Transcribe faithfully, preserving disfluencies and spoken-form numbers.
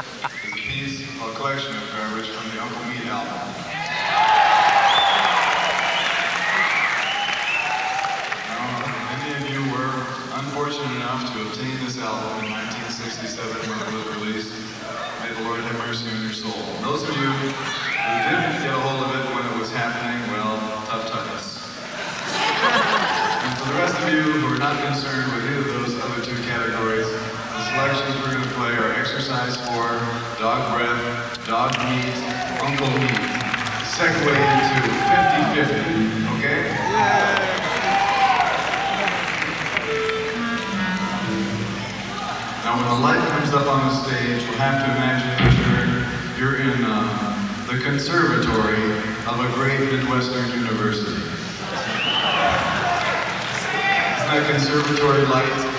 is a piece, a collection of garbage from the Uncle Meat album. Now, many of you were unfortunate enough to obtain this album in nineteen sixty-seven when it was released. May the Lord have mercy on your soul. Those of you who didn't get a hold of it when it was happening, well, tough toughness. And for the rest of you who are not concerned with either of those other two categories, the selections we're going to play are Exercise four, Dog Breath, Dog Meat, Uncle Meat. Segue into fifty fifty, okay? Now when the light comes up on the stage, you'll have to imagine that you're, you're in uh, the conservatory of a great Midwestern university. Isn't that conservatory light?